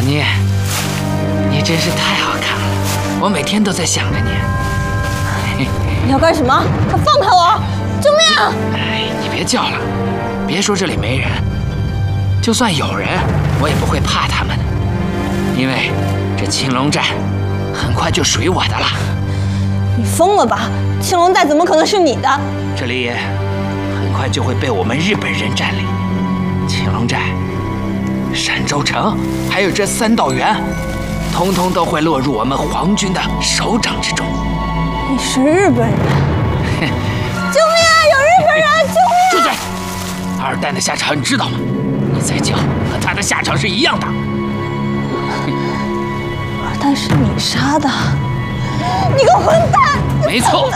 你真是太好看了，我每天都在想着你。 你要干什么？快放开我！救命啊！ 哎，你别叫了，别说这里没人，就算有人，我也不会怕他们的，因为这青龙寨很快就属于我的了。 你疯了吧？青龙寨怎么可能是你的？ 这里很快就会被我们日本人占领，青龙寨、山州城，还有这3道园，统统都会落入我们皇军的手掌之中。 你是日本人？救命啊！有日本人！救命！ 住嘴！二蛋的下场你知道吗？你再叫，和他的下场是一样的。 二蛋是你杀的，你个混蛋！ 没错。